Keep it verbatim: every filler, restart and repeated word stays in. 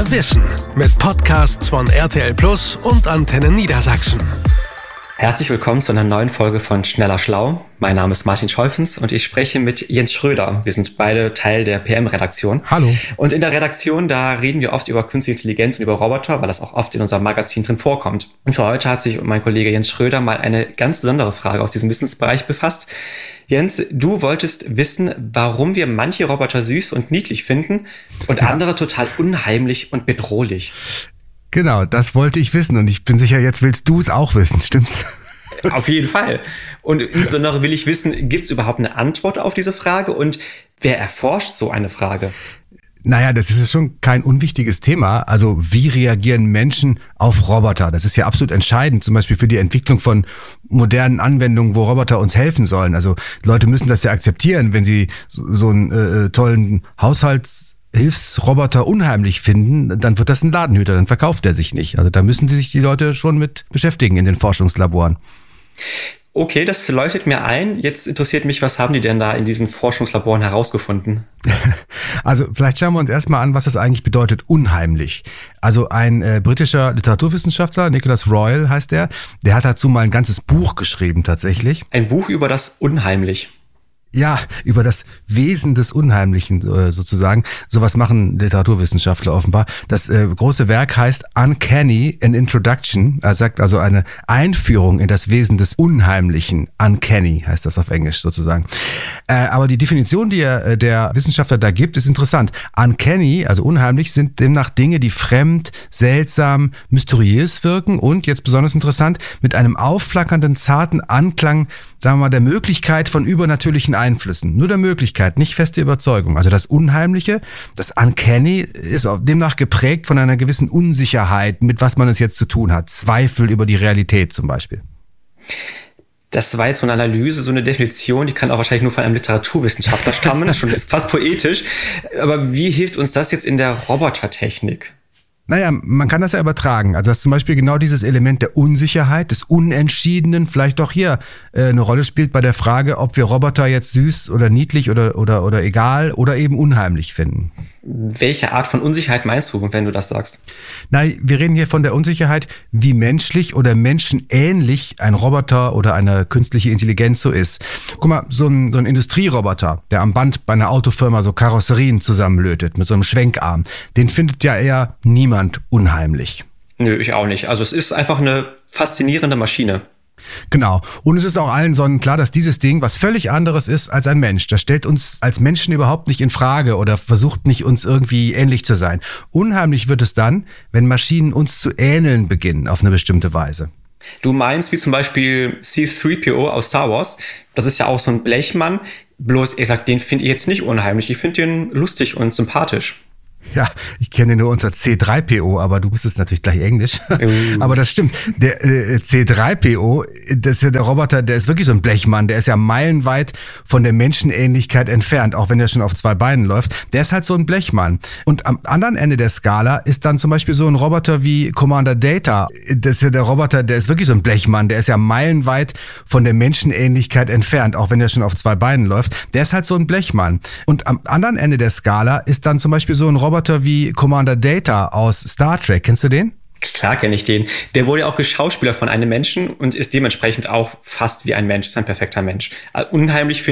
Mehr Wissen mit Podcasts von R T L Plus und Antenne Niedersachsen. Herzlich willkommen zu einer neuen Folge von Schneller Schlau. Mein Name ist Martin Scholfens und ich spreche mit Jens Schröder. Wir sind beide Teil der P M-Redaktion. Hallo. Und in der Redaktion, da reden wir oft über künstliche Intelligenz und über Roboter, weil das auch oft in unserem Magazin drin vorkommt. Und für heute hat sich mein Kollege Jens Schröder mal eine ganz besondere Frage aus diesem Wissensbereich befasst. Jens, du wolltest wissen, warum wir manche Roboter süß und niedlich finden und ja. andere total unheimlich und bedrohlich. Genau, das wollte ich wissen und ich bin sicher, jetzt willst du es auch wissen, stimmt's? Auf jeden Fall. Und insbesondere will ich wissen, gibt es überhaupt eine Antwort auf diese Frage und wer erforscht so eine Frage? Naja, das ist schon kein unwichtiges Thema. Also wie reagieren Menschen auf Roboter? Das ist ja absolut entscheidend, zum Beispiel für die Entwicklung von modernen Anwendungen, wo Roboter uns helfen sollen. Also Leute müssen das ja akzeptieren, wenn sie so, so einen äh, tollen Haushalts Hilfsroboter unheimlich finden, dann wird das ein Ladenhüter, dann verkauft er sich nicht. Also da müssen sich die Leute schon mit beschäftigen in den Forschungslaboren. Okay, das leuchtet mir ein. Jetzt interessiert mich, was haben die denn da in diesen Forschungslaboren herausgefunden? Also vielleicht schauen wir uns erstmal an, was das eigentlich bedeutet, unheimlich. Also ein äh, britischer Literaturwissenschaftler, Nicholas Royal heißt der, der hat dazu mal ein ganzes Buch geschrieben tatsächlich. Ein Buch über das Unheimlich. Ja, über das Wesen des Unheimlichen äh, sozusagen. Sowas machen Literaturwissenschaftler offenbar. Das äh, große Werk heißt Uncanny, an Introduction. Er sagt also eine Einführung in das Wesen des Unheimlichen. Uncanny heißt das auf Englisch sozusagen. Äh, aber die Definition, die er, der Wissenschaftler da gibt, ist interessant. Uncanny, also unheimlich, sind demnach Dinge, die fremd, seltsam, mysteriös wirken und, jetzt besonders interessant, mit einem aufflackernden, zarten Anklang, sagen wir mal, der Möglichkeit von übernatürlichen Einflüssen. Nur der Möglichkeit, nicht feste Überzeugung. Also das Unheimliche, das Uncanny, ist demnach geprägt von einer gewissen Unsicherheit, mit was man es jetzt zu tun hat. Zweifel über die Realität zum Beispiel. Das war jetzt so eine Analyse, so eine Definition, die kann auch wahrscheinlich nur von einem Literaturwissenschaftler stammen. Schon fast poetisch. Aber wie hilft uns das jetzt in der Robotertechnik? Naja, man kann das ja übertragen. Also dass zum Beispiel genau dieses Element der Unsicherheit, des Unentschiedenen vielleicht auch hier äh, eine Rolle spielt bei der Frage, ob wir Roboter jetzt süß oder niedlich oder, oder, oder egal oder eben unheimlich finden. Welche Art von Unsicherheit meinst du, wenn du das sagst? Na, wir reden hier von der Unsicherheit, wie menschlich oder menschenähnlich ein Roboter oder eine künstliche Intelligenz so ist. Guck mal, so ein, so ein Industrieroboter, der am Band bei einer Autofirma so Karosserien zusammenlötet mit so einem Schwenkarm, den findet ja eher niemand unheimlich. Nö, ich auch nicht. Also es ist einfach eine faszinierende Maschine. Genau. Und es ist auch allen sonnenklar, dass dieses Ding was völlig anderes ist als ein Mensch. Das stellt uns als Menschen überhaupt nicht in Frage oder versucht nicht, uns irgendwie ähnlich zu sein. Unheimlich wird es dann, wenn Maschinen uns zu ähneln beginnen auf eine bestimmte Weise. Du meinst wie zum Beispiel C drei P O aus Star Wars. Das ist ja auch so ein Blechmann. Bloß, ich sag, den finde ich jetzt nicht unheimlich. Ich finde den lustig und sympathisch. Ja, ich kenne ihn nur unter C drei P O, aber du bist es natürlich gleich Englisch. Uh. Aber das stimmt. Der äh, C drei P O, das ist ja der Roboter, der ist wirklich so ein Blechmann. Der ist ja meilenweit von der Menschenähnlichkeit entfernt, auch wenn er schon auf zwei Beinen läuft. Der ist halt so ein Blechmann. Und am anderen Ende der Skala ist dann zum Beispiel so ein Roboter wie Commander Data. Das ist ja der Roboter, der ist wirklich so ein Blechmann. Der ist ja meilenweit von der Menschenähnlichkeit entfernt, auch wenn er schon auf zwei Beinen läuft. Der ist halt so ein Blechmann. Und am anderen Ende der Skala ist dann zum Beispiel so ein Roboter wie Commander Data aus Star Trek. Kennst du den? Klar kenne ich den. Der wurde ja auch geschauspielert von einem Menschen und ist dementsprechend auch fast wie ein Mensch, ist ein perfekter Mensch. Unheimlich finde